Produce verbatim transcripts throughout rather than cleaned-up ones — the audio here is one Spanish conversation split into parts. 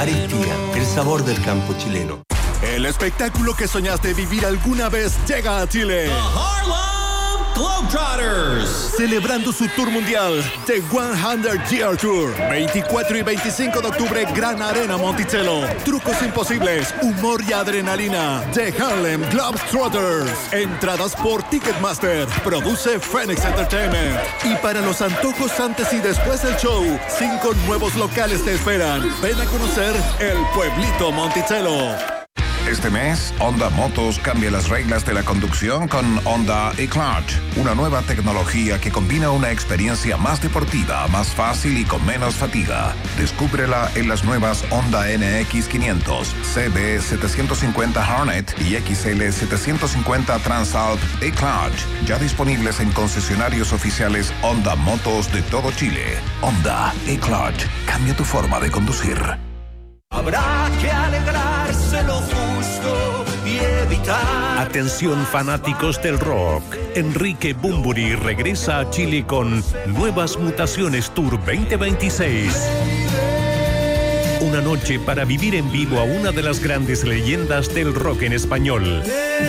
Aristía, el sabor del campo chileno. El espectáculo que soñaste vivir alguna vez llega a Chile. The Harlem Globetrotters. Celebrando su tour mundial, The cien Year Tour. veinticuatro y veinticinco de octubre, Gran Arena Monticello. Trucos imposibles, humor y adrenalina. The Harlem Globetrotters. Entradas por Ticketmaster. Produce Phoenix Entertainment. Y para los antojos antes y después del show, cinco nuevos locales te esperan. Ven a conocer el pueblito Monticello. Este mes, Honda Motos cambia las reglas de la conducción con Honda eClutch, una nueva tecnología que combina una experiencia más deportiva, más fácil y con menos fatiga. Descúbrela en las nuevas Honda N X quinientos, C B setecientos cincuenta Hornet y X L setecientos cincuenta Transalp eClutch, ya disponibles en concesionarios oficiales Honda Motos de todo Chile. Honda eClutch, cambia tu forma de conducir. Habrá que alegrarse lo justo y evitar. Atención fanáticos del rock. Enrique Bunbury regresa a Chile con Nuevas Mutaciones Tour veinte veintiséis. Una noche para vivir en vivo a una de las grandes leyendas del rock en español.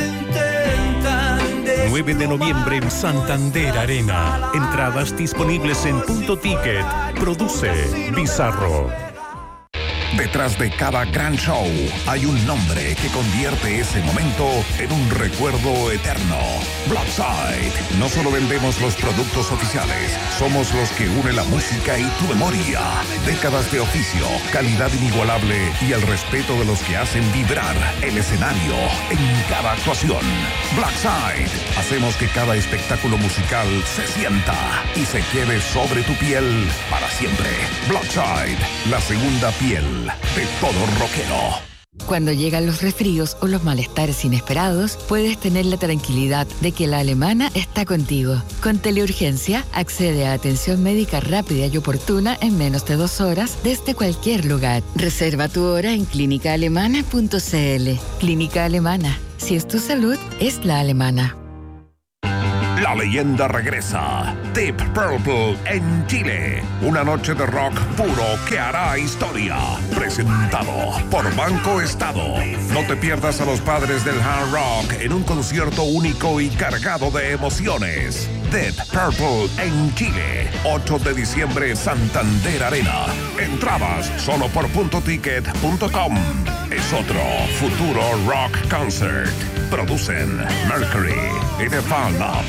nueve de noviembre en Santander Arena. Entradas disponibles en Punto Ticket. Produce Bizarro. Detrás de cada gran show hay un nombre que convierte ese momento en un recuerdo eterno. Blackside. No solo vendemos los productos oficiales, somos los que unen la música y tu memoria. Décadas de oficio, calidad inigualable y el respeto de los que hacen vibrar el escenario en cada actuación. Blackside. Hacemos que cada espectáculo musical se sienta y se quede sobre tu piel para siempre. Blackside, la segunda piel de todo rockero. Cuando llegan los resfríos o los malestares inesperados, puedes tener la tranquilidad de que la Alemana está contigo. Con Teleurgencia, accede a atención médica rápida y oportuna en menos de dos horas desde cualquier lugar. Reserva tu hora en clínica alemana punto c l. Clínica Alemana. Si es tu salud, es la alemana. La leyenda regresa. Deep Purple en Chile. Una noche de rock puro que hará historia. Presentado por Banco Estado. No te pierdas a los padres del hard rock en un concierto único y cargado de emociones. Deep Purple en Chile. ocho de diciembre, Santander Arena. Entradas solo por punto ticket punto com. Es otro futuro rock concert. Producen Mercury y The Fan Up.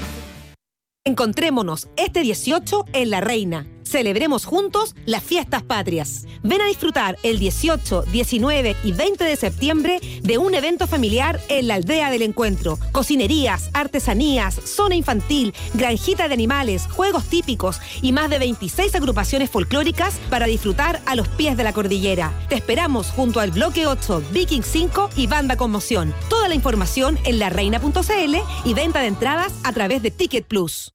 Encontrémonos este dieciocho en La Reina. Celebremos juntos las fiestas patrias. Ven a disfrutar el dieciocho, diecinueve y veinte de septiembre de un evento familiar en la Aldea del Encuentro. Cocinerías, artesanías, zona infantil, granjita de animales, juegos típicos y más de veintiséis agrupaciones folclóricas para disfrutar a los pies de la cordillera. Te esperamos junto al Bloque ocho, Viking cinco y Banda Conmoción. Toda la información en la reina punto c l y venta de entradas a través de Ticket Plus.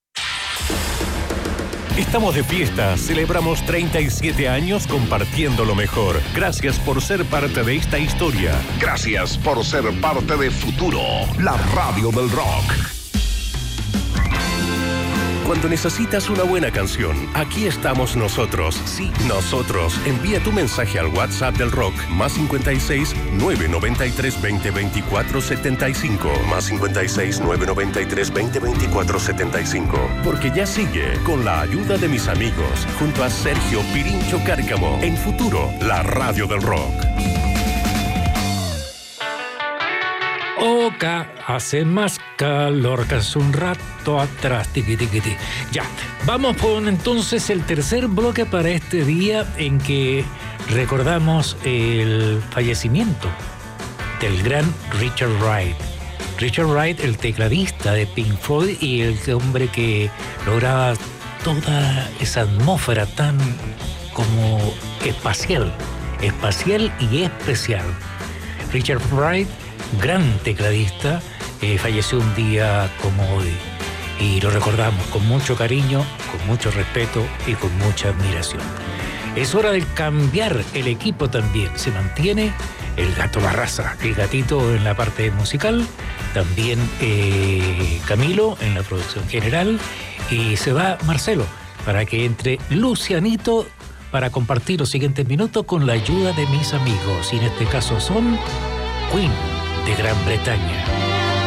Estamos de fiesta, celebramos treinta y siete años compartiendo lo mejor. Gracias por ser parte de esta historia. Gracias por ser parte de Futuro, la radio del rock. Cuando necesitas una buena canción, aquí estamos nosotros. Sí, nosotros. Envía tu mensaje al WhatsApp del rock, más cincuenta y seis, nueve noventa y tres, veinte, veinticuatro, setenta y cinco. Más cincuenta y seis, nueve noventa y tres, veinte, veinticuatro, setenta y cinco. Porque ya sigue, con la ayuda de mis amigos, junto a Sergio Pirincho Cárcamo, en Futuro, la radio del rock. Oca, hace más calor que hace un rato atrás. Tiqui, tiqui, tiqui. Ya, vamos con entonces el tercer bloque para este día en que recordamos el fallecimiento del gran Richard Wright. Richard Wright, el tecladista de Pink Floyd y el hombre que lograba toda esa atmósfera tan como espacial, espacial y especial. Richard Wright, gran tecladista, eh, falleció un día como hoy y lo recordamos con mucho cariño, con mucho respeto y con mucha admiración. Es hora de cambiar el equipo también. Se mantiene el Gato Barraza, el gatito en la parte musical, también eh, Camilo en la producción general y se va Marcelo para que entre Lucianito para compartir los siguientes minutos con la ayuda de mis amigos. Y en este caso son Queen de Gran Bretaña.